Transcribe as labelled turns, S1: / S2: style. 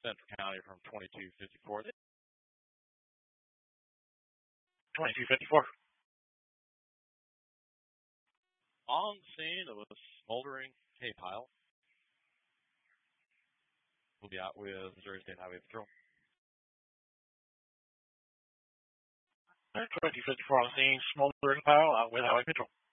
S1: Central County from 2254.
S2: 2254.
S1: On the scene of a smoldering hay pile. We'll be out with Missouri State Highway Patrol.
S2: 2254 on the scene, smoldering pile, out with Highway Patrol.